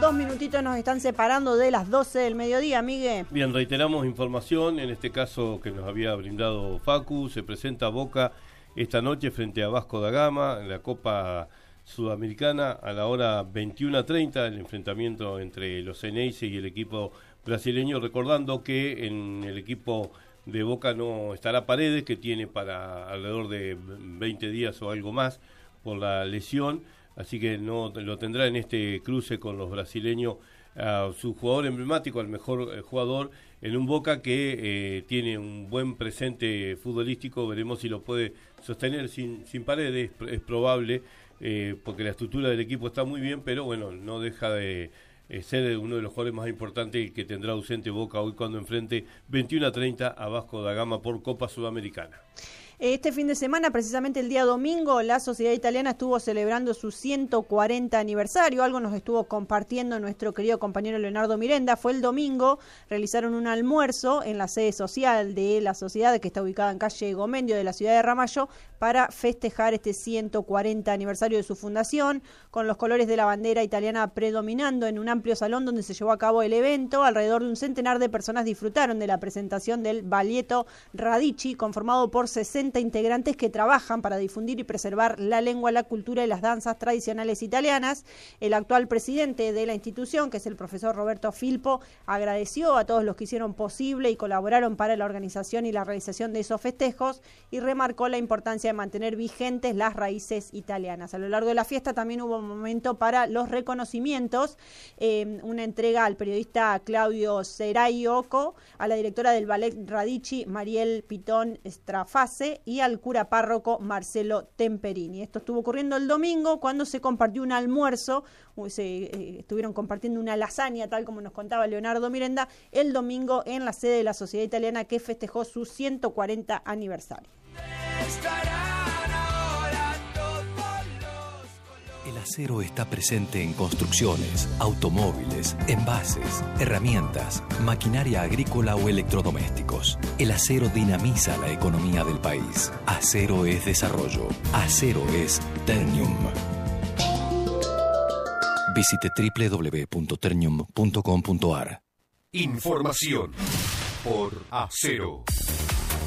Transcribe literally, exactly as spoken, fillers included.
dos minutitos nos están separando de las doce del mediodía, Miguel. Bien, reiteramos información, en este caso que nos había brindado Facu. Se presenta Boca esta noche frente a Vasco da Gama en la Copa Sudamericana a la hora veintiuna treinta, el enfrentamiento entre los Xeneize y el equipo brasileño, recordando que en el equipo de Boca no estará Paredes, que tiene para alrededor de veinte días o algo más por la lesión, así que no lo tendrá en este cruce con los brasileños a su jugador emblemático, al mejor eh, jugador, en un Boca que eh, tiene un buen presente futbolístico. Veremos si lo puede sostener sin, sin Paredes, es, es probable, eh, porque la estructura del equipo está muy bien, pero bueno, no deja de eh, ser uno de los jugadores más importantes que tendrá ausente Boca hoy cuando enfrente veintiuna treinta a Vasco da Gama por Copa Sudamericana. Este fin de semana, precisamente el día domingo, la Sociedad Italiana estuvo celebrando su ciento cuarenta aniversario. Algo nos estuvo compartiendo nuestro querido compañero Leonardo Mirenda. Fue el domingo, realizaron un almuerzo en la sede social de la sociedad, que está ubicada en calle Gomendio de la ciudad de Ramallo, para festejar este ciento cuarenta aniversario de su fundación, con los colores de la bandera italiana predominando en un amplio salón donde se llevó a cabo el evento. Alrededor de un centenar de personas disfrutaron de la presentación del Balletto Radici, conformado por sesenta integrantes que trabajan para difundir y preservar la lengua, la cultura y las danzas tradicionales italianas. El actual presidente de la institución, que es el profesor Roberto Filpo, agradeció a todos los que hicieron posible y colaboraron para la organización y la realización de esos festejos, y remarcó la importancia de mantener vigentes las raíces italianas. A lo largo de la fiesta también hubo un momento para los reconocimientos, eh, una entrega al periodista Claudio Seraiocco, a la directora del Ballet Radici, Mariel Pitón Strafase, y al cura párroco Marcelo Temperini. Esto estuvo ocurriendo el domingo, cuando se compartió un almuerzo, se eh, estuvieron compartiendo una lasaña, tal como nos contaba Leonardo Mirenda, el domingo en la sede de la Sociedad Italiana, que festejó su ciento cuarenta aniversario. El acero está presente en construcciones, automóviles, envases, herramientas, maquinaria agrícola o electrodomésticos. El acero dinamiza la economía del país. Acero es desarrollo. Acero es Ternium. Visite doble u doble u doble u punto ternium punto com punto a r. Información por Acero.